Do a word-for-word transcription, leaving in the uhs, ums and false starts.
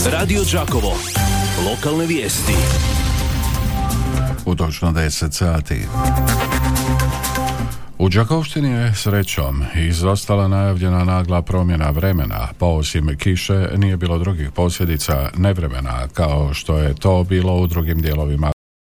Radio Đakovo. Lokalne vijesti. U točno deset sati. U Đakovštini je srećom izostala najavljena nagla promjena vremena, pa osim kiše nije bilo drugih posljedica nevremena kao što je to bilo u drugim dijelovima